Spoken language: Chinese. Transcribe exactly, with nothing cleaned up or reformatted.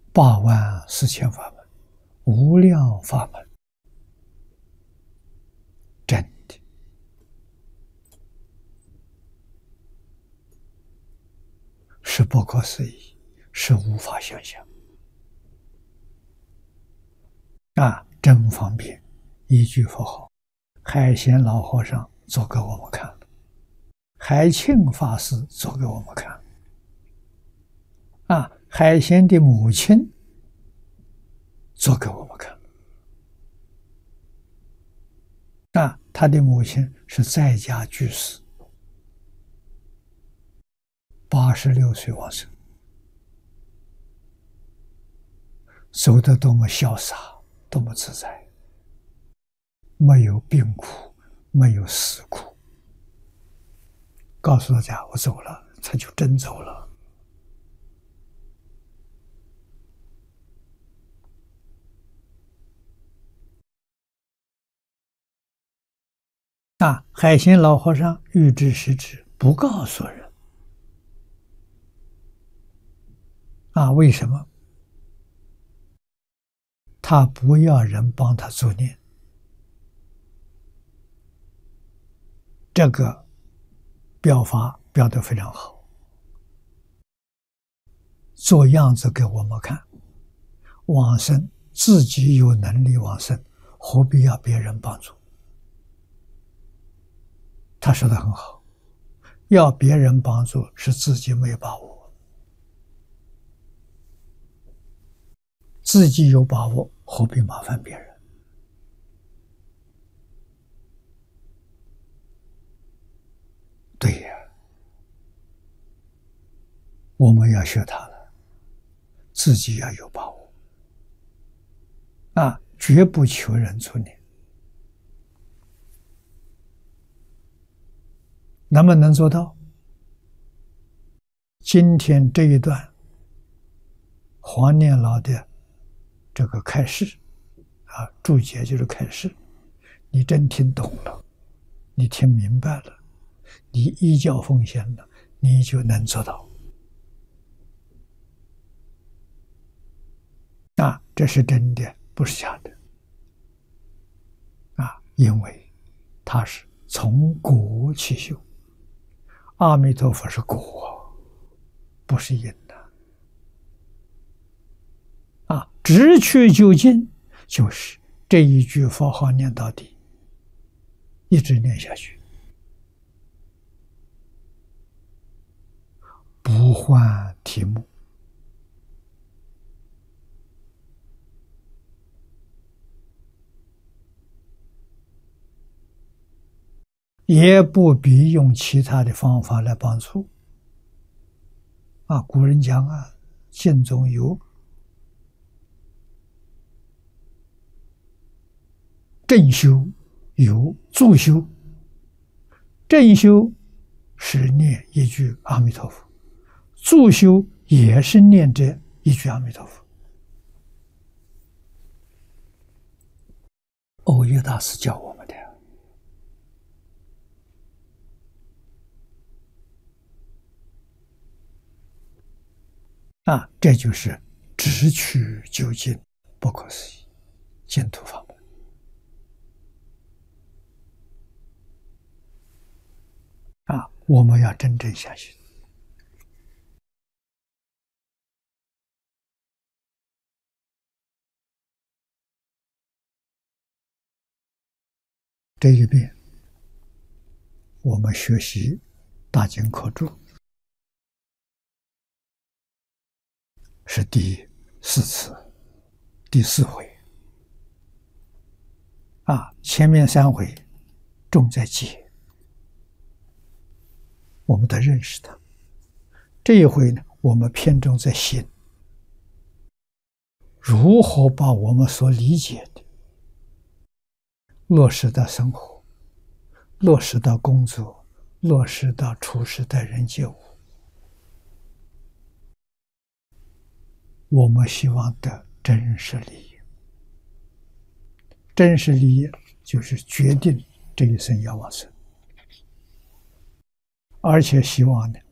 八万四千法门，无量法门，真的是不可思议，是无法想象啊！真方便，一句佛号，海贤老和尚做给我们看了，海庆法师做给我们看了啊！海贤的母亲做给我们看了啊！他的母亲是在家居士，八十六岁往生，走得多么潇洒，多么自在，没有病苦，没有死苦。告诉大家我走了，他就真走了。啊，海贤老和尚预知时至，不告诉人。啊，为什么？他不要人帮他作念，这个表法表得非常好，做样子给我们看。往生自己有能力往生，何必要别人帮助？他说的很好，要别人帮助是自己没有把握，自己有把握，何必麻烦别人？对呀，我们要学他了，自己要有把握啊，绝不求人助念。能不能做到？今天这一段黄念老的这个开示啊，注解就是开示，你真听懂了，你听明白了，你依教奉献了，你就能做到啊！这是真的，不是假的啊！因为它是从果起修，阿弥陀佛是果，不是因的啊！直去究竟，就是这一句佛号念到底，一直念下去，不换题目，也不必用其他的方法来帮助啊！古人讲啊，经中有正修，有助修。正修是念一句阿弥陀佛，助修也是念这一句阿弥陀佛。欧耶大师教我们的啊，这就是直取究竟，不可思议净土法门啊！我们要真正相信。这一遍我们学习大经科注是第四次，第四回啊，前面三回重在解，我们得认识它。这一回呢，我们偏重在心，如何把我们所理解的落实到生活，落实到工作，落实到处事待人接物。我们希望得真实利益，真实利益就是决定这一生要往生，而且希望呢